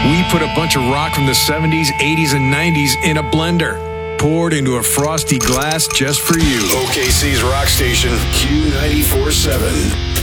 We put a bunch of rock from the 70s, 80s, and 90s in a blender, poured into a frosty glass just for you. OKC's rock station, Q94.7.